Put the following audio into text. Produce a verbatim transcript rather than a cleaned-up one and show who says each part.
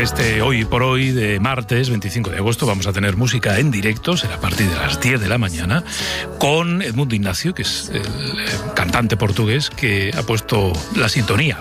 Speaker 1: En este Hoy por Hoy de martes veinticinco de agosto vamos a tener música en directo, será a partir de las diez de la mañana, con Edmundo Ignacio, que es el cantante portugués que ha puesto la sintonía